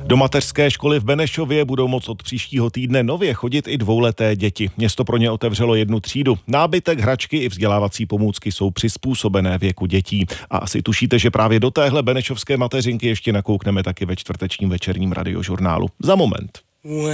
Do mateřské školy v Benešově budou moct od příštího týdne nově chodit i dvouleté děti. Město pro ně otevřelo 1 třídu. Nábytek, hračky i vzdělávací pomůcky jsou přizpůsobené věku dětí. A asi tušíte, že právě do téhle benešovské mateřinky ještě nakoukneme taky ve čtvrtečním večerním radiožurnálu. Za moment.